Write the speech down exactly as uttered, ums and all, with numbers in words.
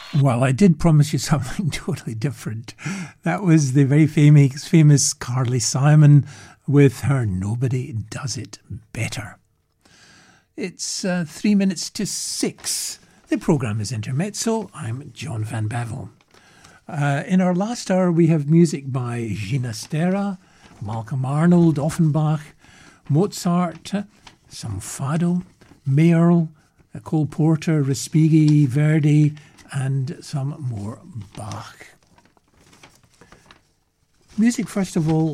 Well, I did promise you something totally different. That was the very famous, famous Carly Simon with her Nobody Does It Better. It's uh, three minutes to six. The programme is Intermezzo. I'm John Van Bavel. Uh, in our last hour, we have music by Ginastera, Malcolm Arnold, Offenbach, Mozart, some Fado, Mayerl, Cole Porter, Respighi, Verdi, and some more Bach. Music, first of all,